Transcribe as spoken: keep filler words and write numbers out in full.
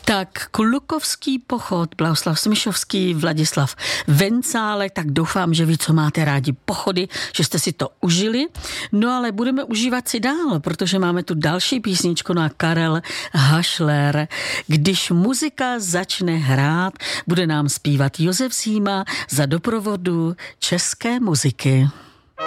Tak Klukovský pochod, Blahoslav Smišovský, Vladislav Vencálek, tak doufám, že vy, co máte rádi pochody, že jste si to užili. No ale budeme užívat si dál, protože máme tu další písničku na Karel Hašler. Když muzika začne hrát, bude nám zpívat Josef Zíma za doprovodu české muziky.